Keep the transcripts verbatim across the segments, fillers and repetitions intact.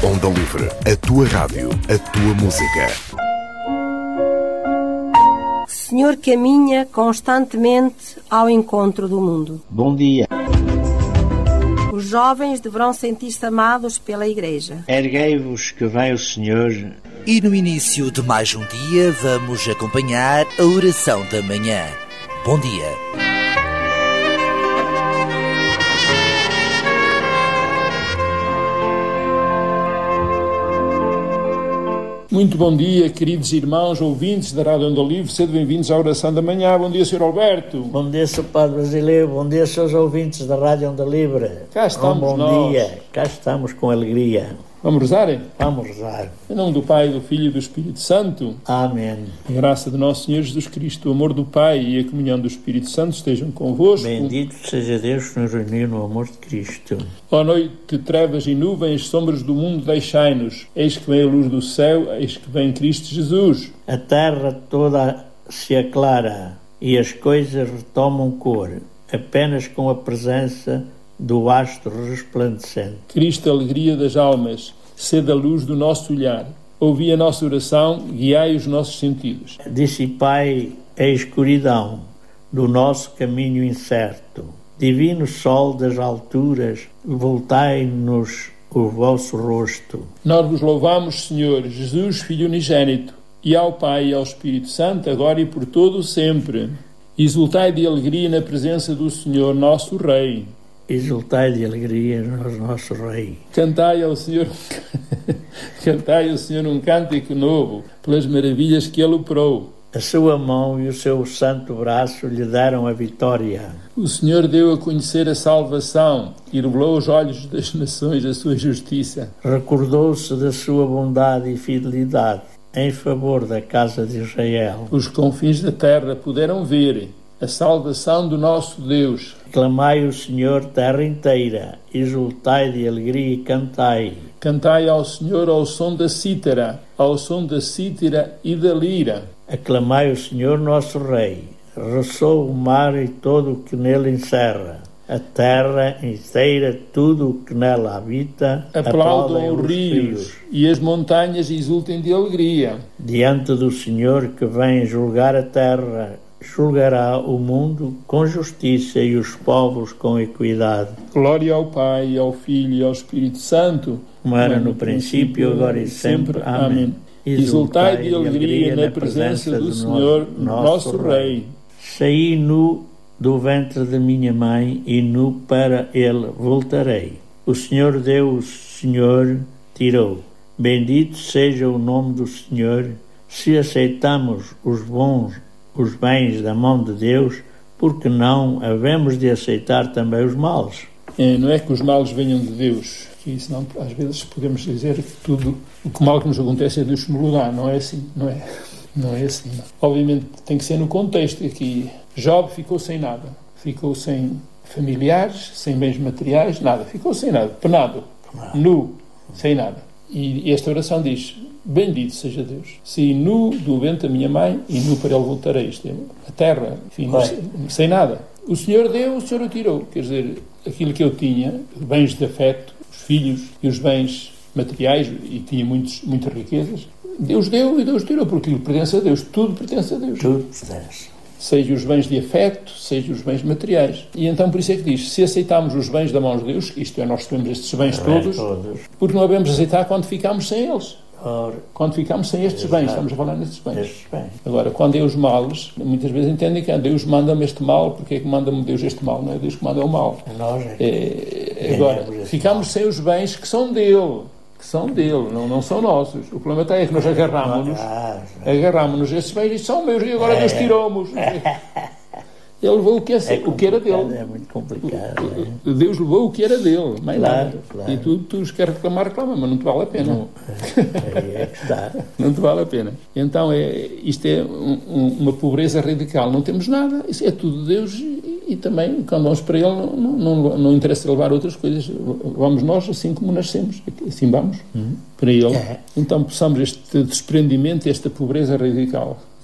Onda Livre, a tua rádio, a tua música. Senhor caminha constantemente ao encontro do mundo. Bom dia. Os jovens deverão sentir-se amados pela Igreja. Erguei-vos que vem o Senhor. E no início de mais um dia vamos acompanhar a oração da manhã. Bom dia. Muito bom dia, queridos irmãos, ouvintes da Rádio Onda Livre, sejam bem-vindos à oração da manhã. Bom dia, senhor Alberto. Bom dia, senhor Padre Brasileiro. Bom dia, seus ouvintes da Rádio Onda Livre. Cá estamos um bom nós. Bom dia, cá estamos com alegria. Vamos rezar? Vamos rezar. Em nome do Pai, do Filho e do Espírito Santo. Amém. A graça de nosso Senhor Jesus Cristo, o amor do Pai e a comunhão do Espírito Santo estejam convosco. Bendito seja Deus que nos reuniu no amor de Cristo. Ó noite, trevas e nuvens, sombras do mundo deixai-nos. Eis que vem a luz do céu, eis que vem Cristo Jesus. A terra toda se aclara e as coisas retomam cor, apenas com a presença do astro resplandecente. Cristo, alegria das almas, sede a luz do nosso olhar. Ouvi a nossa oração, guiai os nossos sentidos. Dissipai a escuridão do nosso caminho incerto. Divino sol das alturas, voltai-nos o vosso rosto. Nós vos louvamos, Senhor, Jesus, Filho unigênito, e ao Pai e ao Espírito Santo, agora e por todo o sempre. Exultai de alegria na presença do Senhor, nosso Rei. Exultai de alegria no nosso Rei. Cantai ao Senhor, cantai ao Senhor um cântico novo, pelas maravilhas que Ele operou. A sua mão e o seu santo braço lhe deram a vitória. O Senhor deu a conhecer a salvação e revelou aos olhos das nações a sua justiça. Recordou-se da sua bondade e fidelidade em favor da casa de Israel. Os confins da terra puderam ver a salvação do nosso Deus. Clamai o Senhor, terra inteira, exultai de alegria e cantai. Cantai ao Senhor ao som da cítara, ao som da cítara e da lira. Aclamai o Senhor, nosso Rei. Ressoa o mar e todo o que nele encerra. A terra inteira, tudo o que nela habita, aplaudam os rios, rios e as montanhas exultem de alegria. Diante do Senhor que vem julgar a terra, julgará o mundo com justiça e os povos com equidade. Glória ao Pai, ao Filho e ao Espírito Santo, como era no princípio, agora e sempre. Amém. Exultai de alegria na presença do Senhor, nosso Rei. Saí nu do ventre da minha mãe e nu para ele voltarei. O Senhor deu, o Senhor tirou. Bendito seja o nome do Senhor. Se aceitamos os bons os bens da mão de Deus, porque não havemos de aceitar também os males? É, não é que os males venham de Deus, que senão às vezes podemos dizer que tudo o que mal que nos acontece é Deus que nos dá. Não é assim, não é, não é assim. Não. Obviamente tem que ser no contexto aqui. Job ficou sem nada, ficou sem familiares, sem bens materiais, nada, ficou sem nada, penado, nu, sem nada. E esta oração diz: bendito seja Deus. Se nu do ventre da minha mãe e nu para ele voltarei. Isto é a terra, enfim, sem, sem nada. O Senhor deu, o Senhor o tirou. Quer dizer, aquilo que eu tinha, bens de afeto, os filhos e os bens materiais, e tinha muitos, muitas riquezas, Deus deu e Deus tirou, porque aquilo pertence a Deus. Tudo pertence a Deus. Tudo pertence. Seja os bens de afeto, seja os bens materiais. E então por isso é que diz, se aceitarmos os bens da mão de Deus, isto é, nós recebemos estes bens todos, todos, porque não devemos aceitar quando ficamos sem eles. Ora, quando ficamos sem estes bens, estamos a falar nestes bens. bens. Agora, quando é os males, muitas vezes entendem que Deus manda-me este mal, porque é que manda-me Deus este mal? Não é Deus que manda o mal. Nós é, é, agora, ficamos sem os bens que são dele. Que são dele, não, não são nossos. O problema está aí que nós agarramos-nos, agarramos-nos esses bens e são meus, e agora Deus tirou-nos. Ele levou o que, é, é o que era dele. É muito complicado. O, o, Deus levou o que era dele, mais claro, nada. Claro. E tu, tu queres reclamar, reclama, mas não te vale a pena. Não, é que está. Não te vale a pena. Então, é, isto é um, um, uma pobreza radical. Não temos nada, isso é tudo Deus. E, e também, quando vamos para Ele, não, não, não, não interessa levar outras coisas. Vamos nós, assim como nascemos. Assim vamos, uhum. para Ele. É. Então, possamos este desprendimento, esta pobreza radical.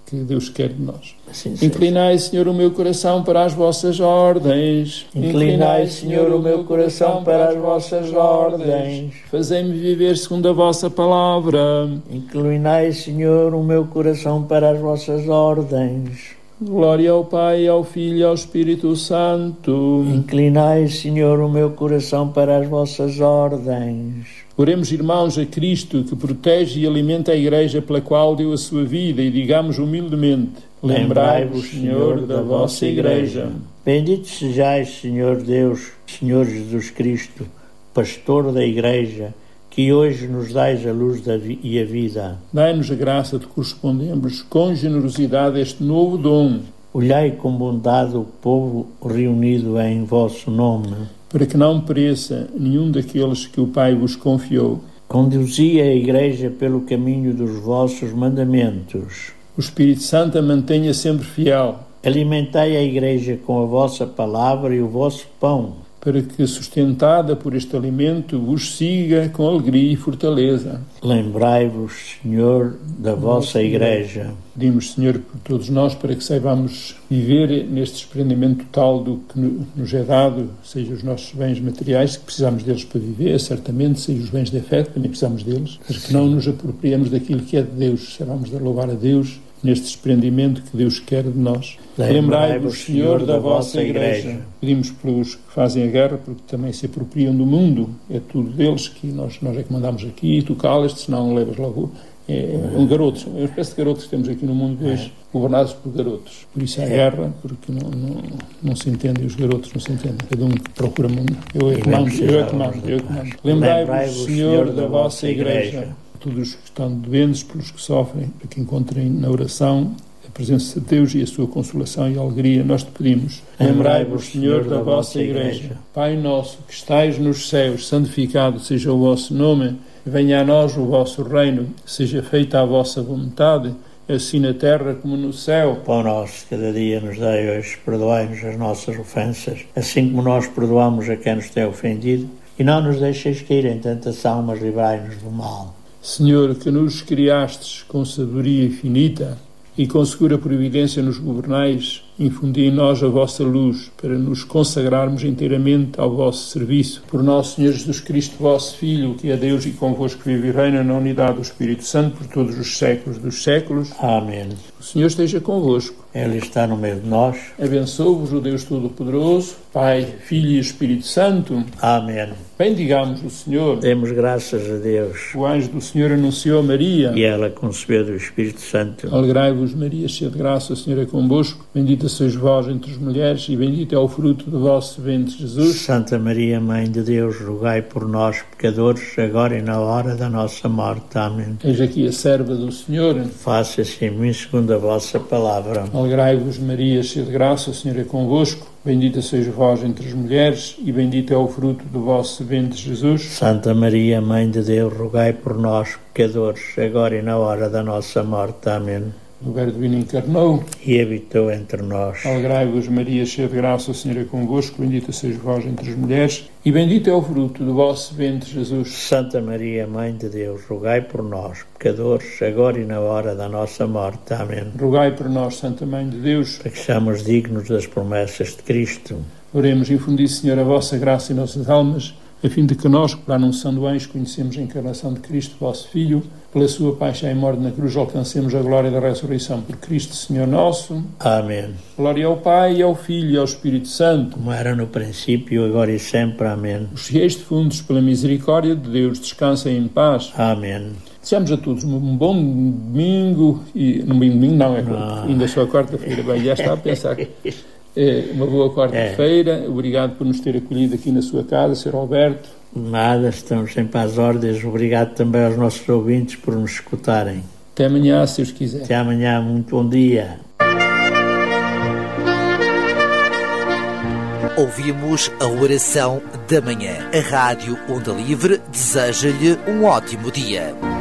que Deus quer de nós. Assim seja. Inclinai, Senhor, o meu coração para as vossas ordens. Inclinai, Senhor, o meu coração para as vossas ordens. Fazei-me viver segundo a vossa palavra. Inclinai, Senhor, o meu coração para as vossas ordens. Glória ao Pai, ao Filho e ao Espírito Santo. Inclinai, Senhor, o meu coração para as vossas ordens. Oremos, irmãos, a Cristo, que protege e alimenta a Igreja pela qual deu a sua vida, e digamos humildemente: lembrai-vos, Senhor, da vossa Igreja. Bendito sejais, Senhor Deus, Senhor Jesus Cristo, pastor da Igreja, que hoje nos dais a luz da vi- e a vida. Dai-nos a graça de correspondermos com generosidade a este novo dom, Olhai com bondade o povo reunido em vosso nome. para que não pereça nenhum daqueles que o Pai vos confiou. Conduzi a Igreja pelo caminho dos vossos mandamentos. O Espírito Santo a mantenha sempre fiel, Alimentai a Igreja com a vossa palavra e o vosso pão. para que, sustentada por este alimento, vos siga com alegria e fortaleza. Lembrai-vos, Senhor, da vossa Igreja. Pedimos, Senhor, por todos nós, para que saibamos viver neste desprendimento total do que nos é dado, seja os nossos bens materiais, que precisamos deles para viver, certamente, seja os bens de afeto, também precisamos deles, mas que não nos apropriemos daquilo que é de Deus, saibamos de louvar a Deus neste desprendimento que Deus quer de nós. Lembrai-vos, Senhor, da vossa Igreja. Pedimos pelos que fazem a guerra, porque também se apropriam do mundo, é tudo deles, que nós, nós é que mandamos aqui, tu calas-te, senão levas logo. É um garoto, é uma espécie de garotos que temos aqui no mundo hoje, governados por garotos. Por isso há guerra, porque não, não, não se entendem, os garotos não se entendem. Cada um procura mundo. Eu é que mando, eu é que mando, eu é que mando. Lembrai-vos, Senhor, da vossa Igreja. Todos os que estão doentes, pelos que sofrem, para que encontrem na oração a presença de Deus e a sua consolação e alegria, nós te pedimos. Lembrai-vos, Senhor, da vossa Igreja. Pai nosso, que estais nos céus, santificado seja o vosso nome, venha a nós o vosso reino, seja feita a vossa vontade, assim na terra como no céu. Pão nosso, cada dia nos dai hoje, perdoai-nos as nossas ofensas, assim como nós perdoamos a quem nos tem ofendido, e não nos deixeis cair em tentação, mas livrai-nos do mal. Senhor, que nos criastes com sabedoria infinita e com segura providência nos governais, infundi em nós a vossa luz, para nos consagrarmos inteiramente ao vosso serviço. Por nosso Senhor Jesus Cristo, vosso Filho, que é Deus e convosco vive e reina na unidade do Espírito Santo por todos os séculos dos séculos. Amém. O Senhor esteja convosco. Ele está no meio de nós. Abençoe-vos o Deus Todo-Poderoso, Pai, Filho e Espírito Santo. Amém. Bendigamos o Senhor. Demos graças a Deus. O anjo do Senhor anunciou a Maria. E ela concebeu do Espírito Santo. Alegrai-vos, Maria, cheia de graça, o Senhor é convosco. Bendita sois vós entre as mulheres, e bendito é o fruto do vosso ventre, Jesus. Santa Maria, Mãe de Deus, rogai por nós, pecadores, agora e na hora da nossa morte. Amém. Eis aqui a serva do Senhor. Faça-se em mim segundo a vossa palavra. Alegrai-vos, Maria, cheia de graça, o Senhor é convosco. Bendita sois vós entre as mulheres, e bendito é o fruto do vosso ventre, Jesus. Santa Maria, Mãe de Deus, rogai por nós, pecadores, agora e na hora da nossa morte. Amém. O Verbo Divino encarnou e habitou entre nós. Alegrai-vos, Maria, cheia de graça, o Senhor é convosco. Bendita sois vós entre as mulheres, e bendito é o fruto do vosso ventre, Jesus. Santa Maria, Mãe de Deus, rogai por nós, pecadores, agora e na hora da nossa morte. Amém. Rogai por nós, Santa Mãe de Deus, para que sejamos dignos das promessas de Cristo. Oremos, infundi, Senhor, a vossa graça em nossas almas, a fim de que nós, pela anunção do anjo, conhecemos a encarnação de Cristo, vosso Filho, pela sua paixão e morte na cruz, alcancemos a glória da ressurreição por Cristo, Senhor nosso. Amém. Glória ao Pai, ao Filho e ao Espírito Santo, como era no princípio, agora e sempre. Amém. Os fiéis defuntos, pela misericórdia de Deus, descansem em paz. Amém. Desejamos a todos um bom domingo, e não bem domingo não, é não. ainda só a quarta-feira, bem, já está a pensar que é uma boa quarta-feira. É. Obrigado por nos ter acolhido aqui na sua casa, senhor Alberto. Nada, estamos sempre às ordens. Obrigado também aos nossos ouvintes por nos escutarem. Até amanhã, se Deus quiser. Até amanhã, muito bom dia. Ouvimos a oração da manhã. A Rádio Onda Livre deseja-lhe um ótimo dia.